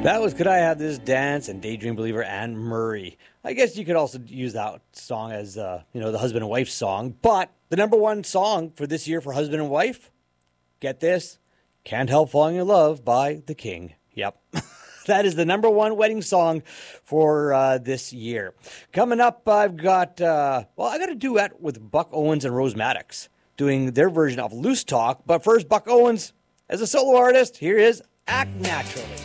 That was Could I Have This Dance and Daydream Believer Anne Murray. I guess you could also use that song as, the husband and wife song. But the number one song for this year for husband and wife, get this, Can't Help Falling in Love by The King. Yep. That is the number one wedding song for this year. Coming up, I've got, I got a duet with Buck Owens and Rose Maddox doing their version of Loose Talk. But first, Buck Owens, as a solo artist, here is Act Naturally.